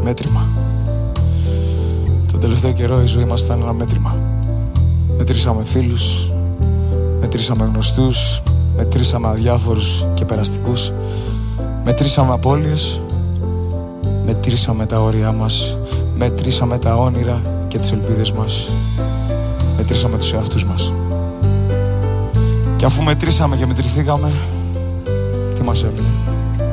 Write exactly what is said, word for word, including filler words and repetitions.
μέτρημα. Τον τελευταίο καιρό η ζωή μας ήταν ένα μέτρημα. Μετρήσαμε φίλους, μετρήσαμε γνωστούς, μετρήσαμε αδιάφορους και περαστικούς, μετρήσαμε απώλειες, μετρήσαμε τα όρια μας, μετρήσαμε τα όνειρα και τις ελπίδες μας, μετρήσαμε τους εαυτούς μας. Και αφού μετρήσαμε και μετρηθήκαμε, τι μας έμεινε?